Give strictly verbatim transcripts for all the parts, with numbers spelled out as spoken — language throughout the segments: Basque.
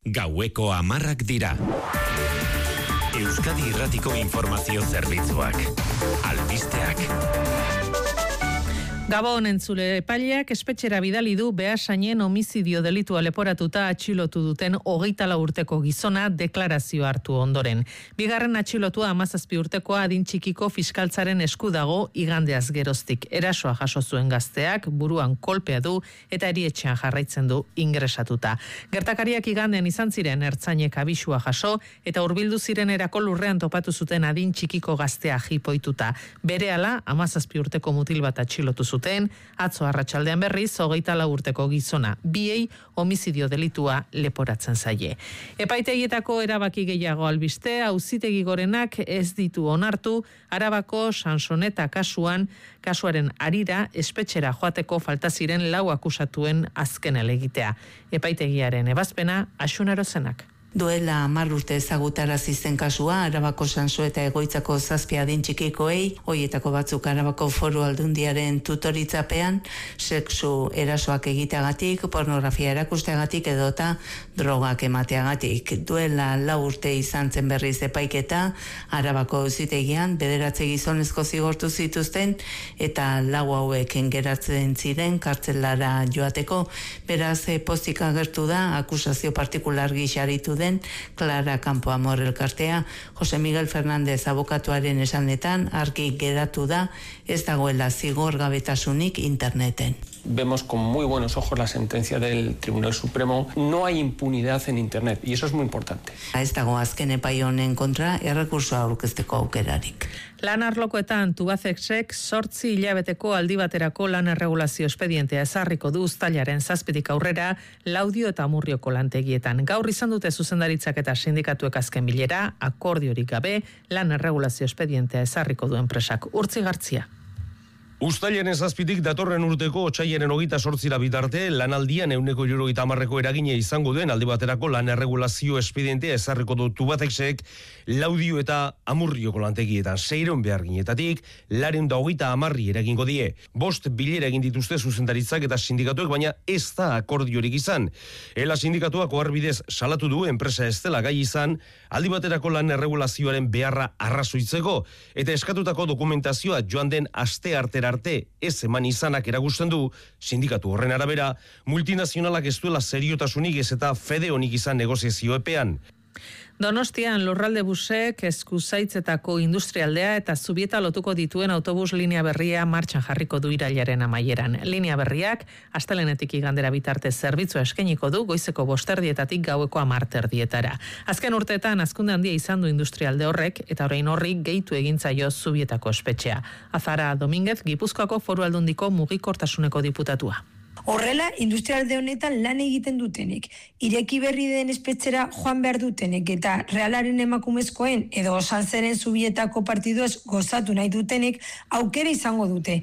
Gaueko hamarrak dira. Euskadi Irratiko Informazio Zerbitzuak. Albisteak. Gabon entzule, epaileak espetxera bidali du Beasainen homizidio delitua leporatuta atxilotu duten hogeita lau urteko gizona deklarazio hartu ondoren. Bigarren atxilotua hamazazpi urtekoa adin txikiko fiskaltzaren esku dago igandeaz geroztik. Erasoa jaso zuen gazteak, buruan kolpea du eta erietxean jarraitzen du ingresatuta. Gertakariak igandean izan ziren ertzainek abisua jaso eta hurbildu ziren erako lurrean topatu zuten adin txikiko gaztea jipoituta. Berehala hamazazpi urteko mutil bat atxilotu zuten. Zuten, atzo arratsaldean berriz, hogeita lau urteko gizona, biei homizidio delitua leporatzen zaie. Epaitegietako erabaki gehiago albiste, auzitegi gorenak ez ditu onartu, Arabako Sansoneta kasuan, kasuaren harira, espetxera joateko falta ziren lau akusatuen azken elegitea. Epaitegiaren ebazpena, Axunarozenak. Duela hamar urte ezagutarazi zen kasua, Arabako Sansoeta egoitzako zazpi adin txikikoei, hoietako batzuk Arabako Foru Aldundiaren tutoritzapean, sexu erasoak egiteagatik, pornografia erakusteagatik edota drogak emateagatik. Duela lau urte izan zen berriz epaiketa, Arabako auzitegian bederatzi gizonezko zigortu zituzten, eta lau haueken geratzen ziren kartzelara joateko, beraz pozik agertu da, akusazio partikular gixaritu den Clara Campo Amor elkartea, Jose Miguel Fernández abokatuaren esanetan argi geratu da ez dagoela zigorgabetasunik interneten. Vemos con muy buenos ojos la sentencia del Tribunal Supremo. No hay impunidad en Internet y eso es muy importante. Ez dago azken epai honen kontra errekursoa aurkezteko aukerarik. Lan arlokoetan Tubacexek zortzi hilabeteko aldi baterako lan erregulazio espedientea ezarriko du uztailaren zazpitik aurrera Laudio eta Amurrioko lantegietan. Gaur izan dute zuzendaritzak eta sindikatuek azken bilera, akordiorik gabe lan erregulazio espedientea ezarriko du enpresak. Urtzi Gartzia. Uztailaren zazpitik datorren urteko otsailaren hogeita zortzira bitarte, lanaldian ehuneko hirurogeita hamarreko eragina izango den aldi baterako lan erregulazio espedientea ezarriko du Tubacexek Laudio eta Amurrioko lantegietan seiehun beharginetatik, laurehun eta hogeita hamarri eragingo die. Bost bilera egin dituzte zuzendaritzak eta sindikatuek, baina ez da akordiorik izan. Ela sindikatuak oharbidez salatu du enpresa ez dela gai izan, aldi baterako lan erregulazioaren beharra arrazoitzeko, eta eskatutako dokumentazioa joan den aste artera arte ez eman izanak erakusten du, sindikatu horren arabera, multinazionalak ez duela seriotasunik ez eta fede honik izan negoziazio epean. Donostian Lurralde Busek eskuzaitzetako industrialdea eta Zubieta lotuko dituen autobus linea berria martxan jarriko du irailaren amaieran. Linea berriak astelehenetik igandera bitarte zerbitzua eskainiko du goizeko bosterdietatik gaueko hamarterdietara. Azken urteetan hazkunde handia izan du industrialde horrek eta orain horri gehitu egin zaio Zubietako espetxea. Azara Dominguez, Gipuzkoako Foru Aldundiko mugikortasuneko diputatua. Horrela, industrialde honetan lan egiten dutenek, ireki berri den espetxera joan behar dutenek eta Realaren emakumezkoen edo Osalzeren Zubietako partiduez gozatu nahi dutenek aukera izango dute.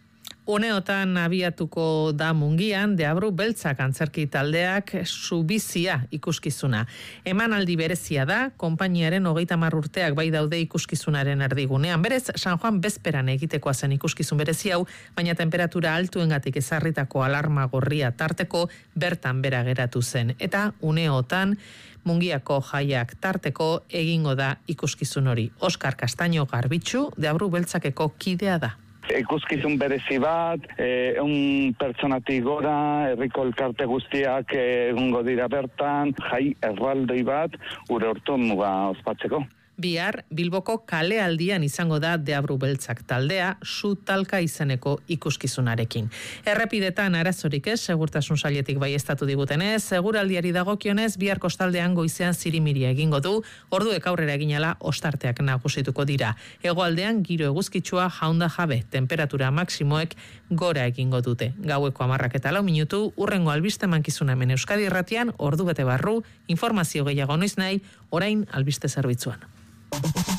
Uneotan abiatuko da Mungian Deabru Beltzak antzerki taldeak Subizia ikuskizuna. Emanaldi berezia da, konpainiaren hogeita hamar urteak bai daude ikuskizunaren erdigunean. Berez, San Juan bezperan egitekoa zen ikuskizun berezi hau, baina temperatura altuengatik ezarritako alarma gorria tarteko bertan bera geratu zen. Eta uneotan Mungiako jaiak tarteko egingo da ikuskizun hori. Oskar Castaño Garbitxu, Deabru Beltzakeko kidea da. Ikuskizun berezi bat, egun pertsonatik gora, herriko elkarte guztiak egungo dira bertan, jai erraldoi bat, ure hortun muga ospatzeko. Bihar, Bilboko kalealdian izango da Deabru Beltzak taldea, su talka izeneko ikuskizunarekin. Errepidetan arazorik ez, segurtasun sailetik baieztatu digutenez, seguraldiari dagokionez, bihar kostaldean goizean zirimiria egingo du, orduek aurrera eginala ostarteak nagusituko dira. Hegoaldean giro eguzkitsua jaunda jabe, temperatura maksimoek gora egingo dute. Gaueko hamarrak eta lau minutu, urrengo albiste mankizuna hemen Euskadi Irratian, ordu bete barru, informazio gehiago noiz nahi, orain albiste zerbitzuan.